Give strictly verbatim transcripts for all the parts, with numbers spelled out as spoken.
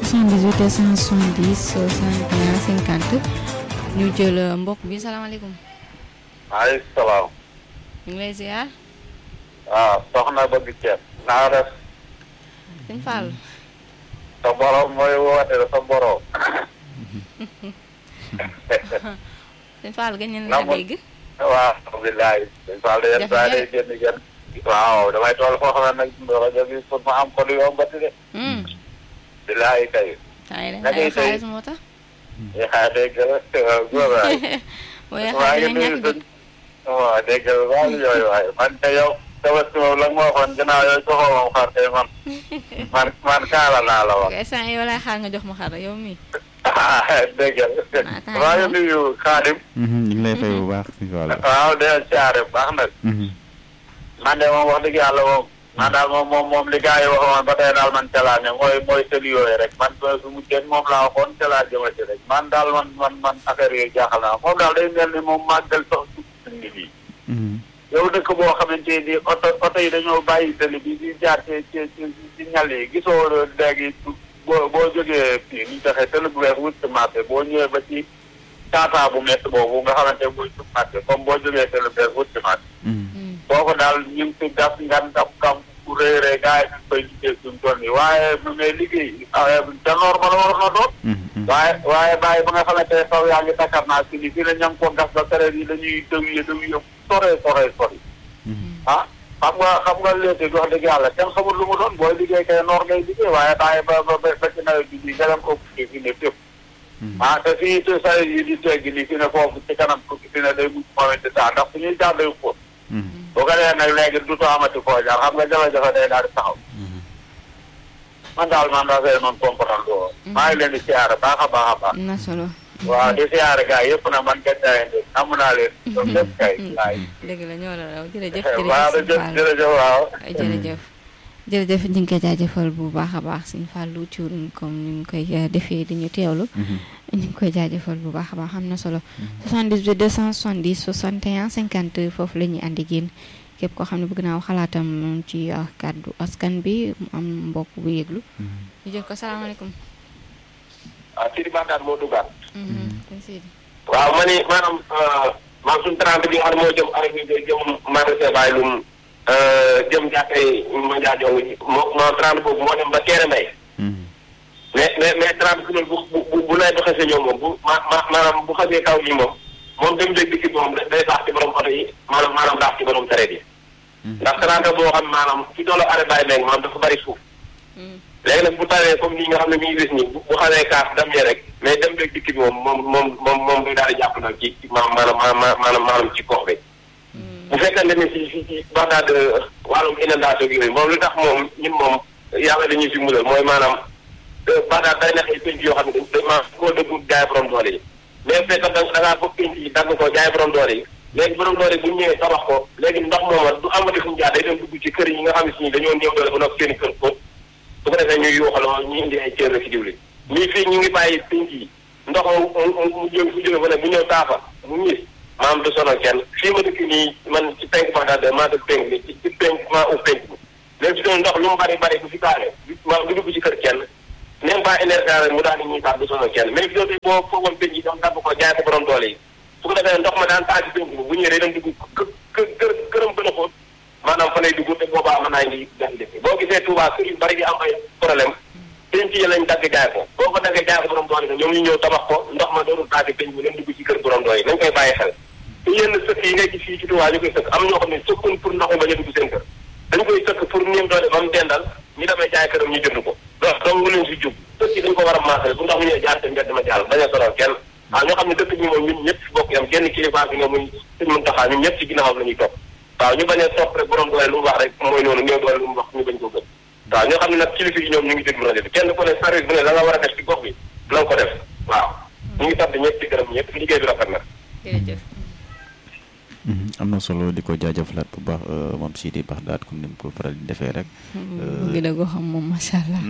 soixante-dix-huit deux cent soixante-dix soixante et un cinquante ñu jël mbokk bi salaamaaleykum. maaleykum salaam. ñu ngi lay ziar. waaw soxna bëgg ceeb. naa def. sëñ Fall. sa borom mooy woote sa borom. sëñ Fall gën nañ la dégg. waaw alhamdulilah. sëñ Fall de yenn saa day génn génn. waaw damay toll foo xam ne nag rajo bi pour ma am ko lu yombati de. bilaay kay. na ngay xaalis moo tax. yaa dégg nga góor waay. mooy xaalis nga ñàkk di. waaw dégg nga waaw yooyu waay man te yow. tabaski moom la nga ma waxoon gannaaw yooyu joxoo moom xar tey man. man man kaala naa la wax. instant yow laay xaar nga jox ma xar yow mii. ah dégg nga. maa ngi nuyu Xaadim. ñu ngi lay fay bu baax. waaw de siyaare bu baax nag. man de moom wax dëgg yàlla moom. man daal moom moom moom li gars yi waxoon ba tey daal man ca laa ne mooy mooy tëli yooyu rek man su mu génn moom laa waxoon ca laa jëmati rek man daal man man man affaire yooyu jaaxal naa moom daal day mel ni moom màggal sax suuf nit yi. yow dëkk boo xamante ni oto oto yi dañoo bàyyi tëli bi di jaar ci ci ci ñal yi gisoo léegi boo boo jógee fii ñu joxe tëli bu weex wut ci marché boo ñëwee ba ci taataa bu métti boobu nga xamante ne mooy ci marché comme boo jógee tëli bu weex wut ci marché. foofu daal ñu ngi fi gas ngan daf kam bu rëy rëy gars yi ñu koy liggéey suñu tool yi waaye bu ngay liggéey te normal waroon na doon. waaye waaye bàyyi ba nga xamante ne taw yaa ngi Dakar naa si ni fii la ña ngi ko gas ba période yi dañuy dëw yi dëw yi sore sore sore. ah xam nga xam nga léegi wax dëgg yàlla kenn xamul lu mu doon booy liggéey kay noor ngay liggéey waaye bàyyi ba ba ba ci nawet bi nii nga dem ko fi ne fépp. ah te fii te saa yi di teggi nii fi ne foofu ci kanam tukki fi ne day mujj moomante taa ndax su ñuy jaar day fóot. boo ko defee nag léegi du too amati foo jaar xam nga jafe-jafe day daal di taxaw. man daal man daa fay noonu comprendre loo. maa ngi leen di siyaare baax a baax a baax. na solo. waaw di siyaare gars yëpp nag man gën naa leen di am naa leen. ñoom ñëpp kay. dëgg la ñoo la raw jërëjëf. waaw jërëjëf waaw. jërëjëf. jërëjëf ñu ngi koy jaajëfal bu baax a baax Sëñ Fallou Thioune comme ni ñu koy defee di ñu teewlu. ñu ngi koy jaajëfal bu baax a baax am na solo. soixante-dix-huit deux cent soixante-dix soixante et un cinquante foofu la ñuy àndi génn képp koo xam ne bëgg naa wax xalaatam ci kàddu askan bi mu am mbokk bu yëglu. ñu jël ko salaamaaleykum. ah Sidi Bakar moo duggaat. waaw ma ni maanaam maanaam suñu trente bi nga xam ne moo jëm arrêté jëm magasin Baye Loum jëm jàkkee ma jaajoo ji moo moo trente boobu moo dem ba Kéré Mbaye. mais mais mais trente bi bu bu bu lay doxee sa ñoom moom bu ma ma maanaam bu xasee kaw nii moom moom dem léegi dikki moom day baax ci borom oto yi maanaam maanaam baax ci borom sareet yi. ndax trente boo xam maanaam ci doolu arrêt Baye Mbengue maanaam dafa bari suuf. léegi nag bu tawee comme nii nga xam ne mi ngi gis nii bu xamee kaas dem ñe rek mais dem léegi dikki bi moom moom moom moom moom day daal di jàpp nag ci maanaam maanaam maanaam ci gox bi. bu fekkente ne si si si Bagdad wàllum inondation bi yooyu moom li tax moom ñun moom yàlla dañuy si musal mooy maanaam Bagdad day nekk ay penc yoo xam ne dañ maa koo dëggu jaay borom doole yi mais fekk da da ngaa bëgg penc yi dagg ko jaay borom doole yi léegi borom doole yi bu ñëwee tabax ko léegi ndox mooma du amati fu mu jaar day dem dugg ci kër yi nga xam ne si dañoo néew doole ba noppi seen i kër ko bu ko defee ñuy yuuxaloo ñu indi ay ceeb ci diwlin ñii fii ñu ngi bàyyi penc yi ndox mu mu jóge fu jóge ba ne bu ñëw taafa mu ñis maanaam du sonal kenn fii ma dëkk nii man ci penk Bagdad maa dëkk penk bi ci penk maa ub penk bi léegi si doon ndox lu mu bari bari bu fi kaale maa du dugg ci kër kenn même pas énergie mu daal di ñuy tax du sonal kenn mais fi doon boo foogoon penc yi dam dabb ko jaay ko borom doole yi su ko defee ndox ma daan taa ci penk bi bu ñëwee day dem dugg kë kër këram gën a xóot maanaam fa lay dugg te boobaa mën naa indi jafe-jafe boo gisee Touba kër yu bari yi am ay problème penc yi lañ dagg jaay ko boo ko daggee jaay ko borom doole yi ñoom ñu ñëw tabax ko ndox ma doonul taati penc bi leen dugg ci kër borom doole yi nañ koy bàyyi xel te yenn sëkk yi ngay gis fii ci Touba ñu koy sëkk am ñoo xam ne sëkkun pour ndox mi bañ a dugg seen kër dañ koy sëkk pour néew doole ba mu dendal ñu demee jaay këram ñu jënd ko donc donc mu leen si jub sëkk yi dañ ko war a maasale bu ndox mi ñëwee jaar te mbedd ma jàll bañ a sonal kenn waaw ñoo xam ne dëkk bi moom ñun ñëpp si bokk yam kenn kilifa bi nga muy sëñ Muntaxa ñun ñëpp ci ginnaawam la ñuy topp waaw ñu bañ a topp rek borom doole lu mu wax rek mooy noonu néew doole lu mu wax ñu bañ ko gën waaw ñoo xam ne nag kilifa yi ñoom ñu ngi déglu rajo bi kenn ku ne service bu ne la nga war a def ci gox bi na nga ko def waaw ñu ngi sant ñëpp di gërëm ñëpp liggéey bi rafet na. jërëjëf. am na solo di ko jaajëfalaat bu baax moom Sidi Bagdad comme ni mu ko faral di defee rek. bëgg na ko xam moom macha allah.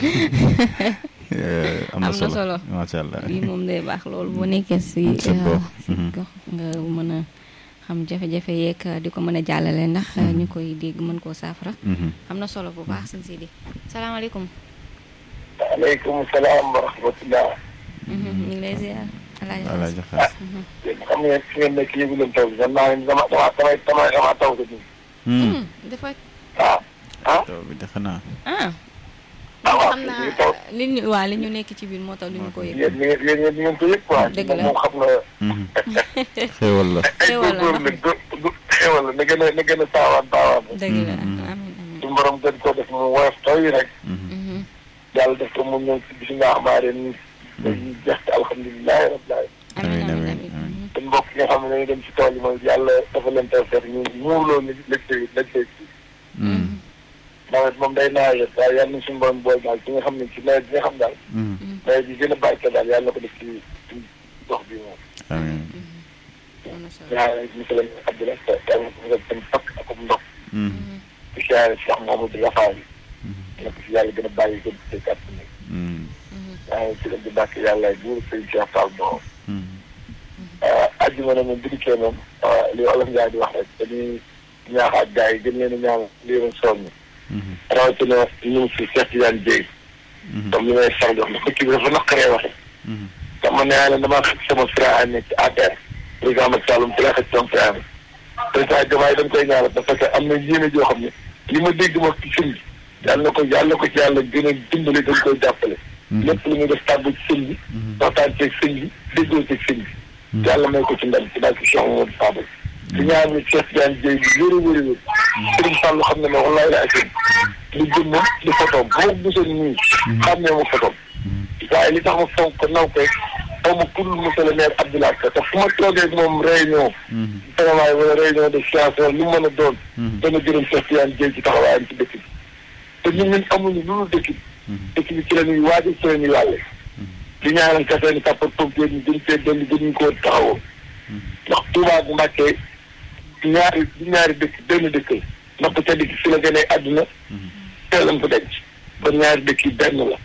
am na solo macha allah lii moom day baax loolu boo nekkee si gox nga mën a xam jafe-jafe yeeg di ko mën a jàllale ndax ñu koy dégg mën koo saafara. am na solo bu baax sëñ Sidi salaamaaleykum. aleykum salaam wa rahmatullah. ñu ngi lay ziar. Alaaji Xaas. xam ngeen fi ngeen nekk yëgu leen taw bi man maa ngi dama dama damay damay dama taw ko nii. dafa. ah ah. taw bi de xanaa. ah. ah waaw xam naa li ñu waa li ñu nekk ci biir moo tax li ñu ko yëg. yéen yéen yéen yéen ngeen ko yëg quoi. dëgg la moom xam na. xéwal la. xéwal la ay góorgóorlu xéwal la na gën a na gën a taawaan taawaan. dëgg la amiin amiin. suñu borom gën koo def mu woyof taw yi rek. yàlla def ko mu ñëw ci bis nga xamaare ni dañuy jeex ci alhamdulilahi rabbil alamin. amiin amiin amiin. te mbokk yi nga xam ne dañuy dem ci tool yi mooy yàlla dafa leen taw feex ñu muurloo ni lëccëg lëccëg ci. nawet moom day nawet waaye yàlla na suñu borom bool daal ci nga xam ne ci nawet bi nga xam daal. nawet bi gën a barke daal yàlla na ko def ci ci dox bi moom. amiin. ñaareel monsieur le maire Abdoulaye Seck yàlla na ko dem pakk ak ndox. di siyaare Cheikh Mamadou Rafaay. nekk si yàlla gën a bàyyi gën a kàtt nekk. yaa ngi ci leen di bàkk yàlla buur sëñ Cheikh Fall moom. àjjuma na moom bi dikkee moom li Olof Njaay di wax rek dañuy ñaaxaat gars yi gën leen a ñaan lii leen soññ. rawatina ñu si Cheikh Tidiane Dièye. comme li may sax di wax ne fukki bi dafa naqaree waxe. te man nee naa leen damaa xëcc sama frère nekk ci A P R. président Macky Sall ci laa xëcc sama frère président Diomaye dañ koy ñaanal parce que am na yéene joo xam ne li ma dégg ma ci sëñ bi yàlla na ko yàlla na ko ci yàlla gën a dimbali dañ koy jàppale. lépp lu muy def tàggu ci sëñ bi. waxtaan ceeg sëñ bi déggoo ceeg sëñ bi. yàlla may ko ci ndam ci daal ci Cheikh Mamadou Fadel. di ñaan ni Cheikh Tidiane Dièye bi wér a wér a wér. Sëriñ Fall xam ne ne wallaay la ak li gën moom li fotoom boo ko gisoon nii. xam ne ma fotoom. waaye li tax ma fonk ko naw ko xaw ma pour monsieur le maire Abdoulaye Ka te fu ma toogee ak moom réunion. taxawaay wala réunion de science wala lu mu mën a doon. dana gërëm Cheikh Tidiane Dièye ci taxawaayam ci dëkk bi. te ñun ñun amuñu lu dul dëkk bi. dëkk bi ci la ñuy waajal ci la ñuy wàlle. di ñaanal kese ni sapeur pompier ñu gën fee dolli gën ñu koo taxawoo. ndax Touba ak Mbacké ñaari ñaari dëkk benn dëkk la. ndax bu tedd gi fi la gënee àdduna. teel lañ ko denc. kon ñaari dëkk yi benn la.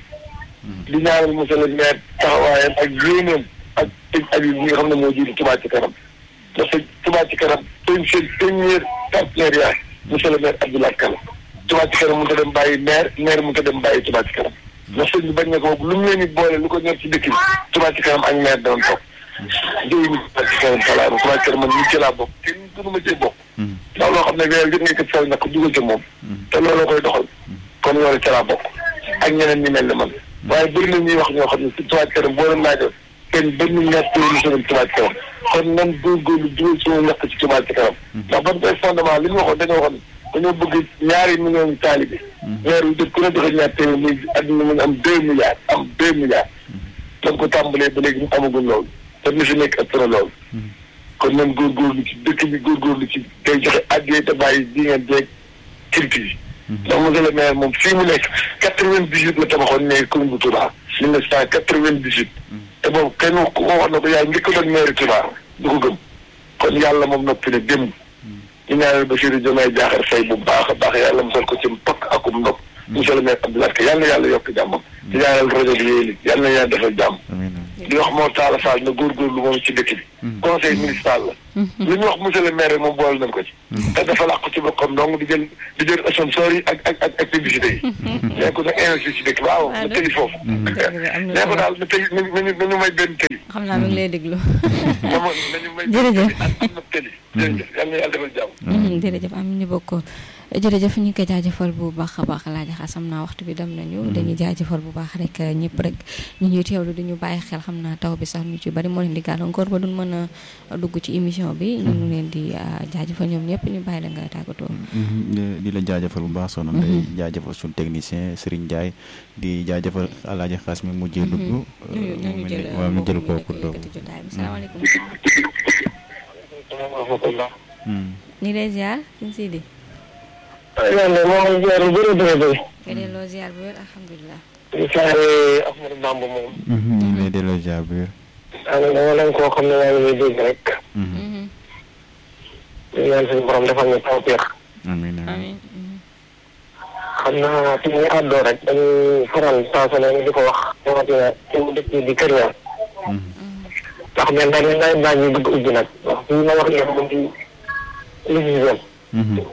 di ñaanal monsieur le maire taxawaayam ak yéeneem ak sëñ Habib bi nga xam ne moo jiitu Touba ci kanam. parce que Touba ci kanam seen seen premier partenariat monsieur le maire Abdoulaye Ka la. Touba ci kanam mënut a dem bàyyi maire maire mënut a dem bàyyi Touba ci kanam. ndax sëñ bi bañ na ko lu mu leen di boole lu ko ñor ci dëkk bi Touba ci kanam ak maire doon toog. jëwriñu Touba ci kanam salaam Touba ci kanam man ñu ci laa bokk kenn gënu ma cee bokk. ndax loo xam ne weer jot nga ko saw nag dugal ca moom. te looloo koy doxal. kon loolu ca laa bokk. ak ñeneen ñi mel ne man. waaye bëri na ñuy wax ñoo xam ne ci Touba ci kanam boo leen laajoon kenn benn ñaar téeméeri semaine Touba ci kanam kon nan góorgóorlu dugal suñu ñàkk ci Touba ci kanam. ndax ban koy fondement li ñu waxoon dañoo waxoon dañoo bëgg ñaari millions taalibe. weer wu dëkk ku ne joxe ñaar téeméer muy àdduna mu am deux milliards am deux milliards. dañ ko tàmbalee ba léegi ñu amagul loolu. te li fi nekk ëpp na loolu. kon nan góorgóorlu ci dëkk bi góorgóorlu ci day joxe àggee te bàyyi di ngeen jeeg kirti yi. ndax monsieur le maire moom fii mu nekk quatre-vingt-dix-huit la tabaxoon ne commune bu Touba mille neuf cent quatre-vingt-dix-huit te boobu kenn ku ko wax na ko yaay njëkk doon maire Touba du ko gëm kon yàlla moom noppi ne démb ñu ñaanal Bassirou Diomaye Diakhar Faye bu baax a baax yàlla mosal ko ci pakk akum ndox monsieur le maire Abdoulaye Ka yàlla na yàlla yokk jàmmam di ñaanal rajo bi yéen it yàlla na yàlla defal jàmm di wax moo taala Fall na góorgóorlu moom ci dëkk bi conseil municipal la li ñu wax monsieur le maire rek moom boole nañ ko ci te dafa làqu ci boppam donc di jël di jël sponsor yi ak ak ak ak publicité yi nee ko nag investir ci dëkk waaw na tëli foofu nee ko daal na tëli nañu nañu may benn tëli xam naa mi ngi lay déglu nañu may jërëjëf am na tëli jërëjëf yàlla na yàlla defal jàmm jërëjëf am ñu bokk jërëjëf ñu ngi koy jaajëfal bu baax a baax Alaaji Xaas xam naa waxtu bi dem nañu dañuy jaajëfal bu baax rek ñëpp rek ñu ñuy teewlu di ñu bàyyi xel xam naa taw bi sax ñu ci bari moo leen di gàllankoor ba duñ mën a dugg ci émission bi ñu ngi leen di jaajëfal ñoom ñëpp ñu bàyyi la nga tàggatoo. di la jaajëfal bu baax soxna Ndeye jaajëfal suñu technicien Serigne Ndiaye di jaajëfal Alaaji Xaas mi mujjee dugg. ñu jël waaw ñu jël kooku doo salaamaaleykum. ñu ngi lay ziar sëñ Sidi. man de moo ngi ziar bu bëri bëri bëri. nga delloo ziar bu wér alhamdulilah. di saare Ahmadou Bamba moom. ñu ngi lay delloo ziar bu wér. waaw dama leen koo xam ne yaa ngi lay dégg rek. di ñaan suñu borom defal ñu tawfeex. amiin amiin. xam naa fi ñu àddoo rek dañuy faral saa su ne di ko wax. rawatina ci mu dëkk di kër yaa. ndax mel na ni nawet baa ngi bëgg ubbi nag. wax fii ma wax yéen moom ci li ci zone.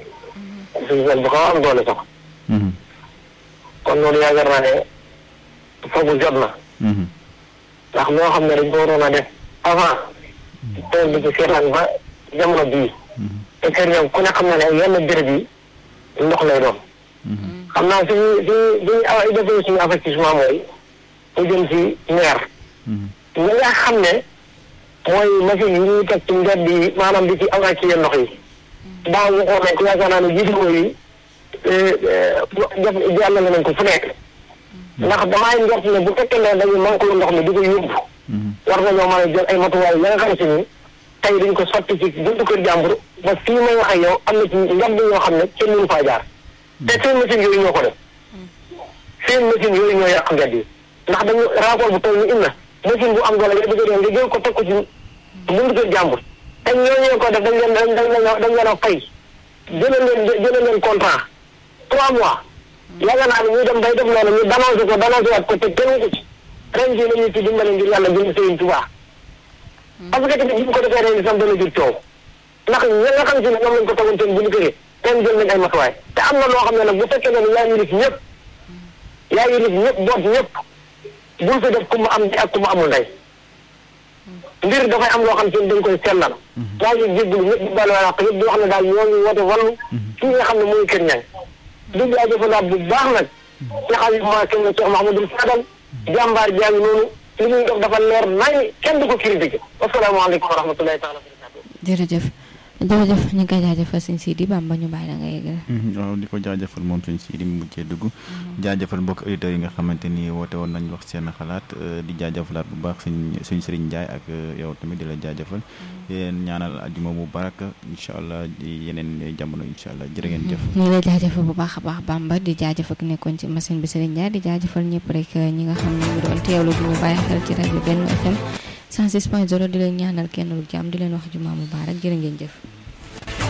li ci zone bu xaw a am doole sax. kon loolu yaakaar naa ne foofu jot na. ndax loo xam ne dañ ko waroon a def avant tool bi ci seetaan ba jamono bii. te kër ñoom ku ne xam na ne yenn béréb yi ndox lay doon. xam naa suñu suñu suñu awa defee suñu investissement mooy mu jëm ci maire. ñi nga xam ne mooy machine yi ñuy teg ci mbedd yi maanaam di ci évacuer ndox yi. daaw waxoon nañ ko yaakaar naa ne jiitu yi def jàllale nañ ko fu nekk. ndax damaa njort ne bu fekkee ne dañu manqué ndox mi di ko yóbbu. war nañoo mën a jël ay matuwaay ya nga xam si ni tey dañ ko sotti ci buntu kër jàmbur ba fii may wax ak yow am na ci mbedd yoo xam ne kenn mënu faa jaar. te seen machine yooyu ñoo ko def. seen machine yooyu ñoo yàq mbedd yi ndax dañu rapport bu toll ni im na machine bu am doole nga bëgg a nga jël ko teg ko ci buntu kër jàmbur. te ñooñu ko def dañ leen dañ leen dañ leen a fay jëlee leen jëlee leen contrat trois mois. yaakaar naa ne ñu dem bay def loolu ñu danoncé ko danoncé waat ko te kenn ko ci ren jii la ñuy ci dimbale ngir yàlla jëm Sëriñ Tuubaa. parce que tamit bu ñu ko defee ren itam dana jur coow ndax ñi nga xam si ne ñoom lañ ko tegoon seen bu ñu këree ren jël nañ ay matuwaay te am na loo xam ne nag bu fekkee ne yaa yilif ñëpp yaa yilif ñëpp boot ñëpp bul fi def ku mu am ndey ak ku mu amul ndey mbir dafay am loo xam si ne dañ koy sellal. maa ngi jégalu ñëpp di baal wax yëpp di wax ne daal ñoo ngi woote wàllu kii nga xam ne mooy Kër Ñaŋ di jaajëfalaat bu baax nag ci xale ma kenn Cheikh Mahamadou Fadal jàmbaar jaa ngi noonu li muy def dafa leer nañ kenn du ko critiqué asalaamaaleykum wa rahmatulahi taala wa barakatuh. jërëjëf jërëjëf ñu ngi koy jaajëfal sëñ Sidi Bamba ñu bàyyi la nga yeggal. waaw di ko jaajëfal moom sëñ Sidi mu mujjee dugg. jaajëfal mbokk auditeurs yi nga xamante ni woote woon nañ wax seen xalaat di jaajëfalaat bu baax sëñ sëñ Serigne Ndiaye ak yow tamit di la jaajëfal. di leen ñaanal àjjuma bu baraka incha allah di yeneen jamono incha allah jërë ngeen jëf. ñu ngi lay jaajëfal bu baax a baax Bamba di jaajëfal nekkoon ci machine bi Serigne Ndiaye di jaajëfal ñëpp rek ñi nga xam ne ñu doon teewlu di ñu bàyyi xel ci rajo Benno F M cent six point zéro di leen ñaanal kenn lu jàmm di leen wax jumaa mubaarak jërë ngeen jëf.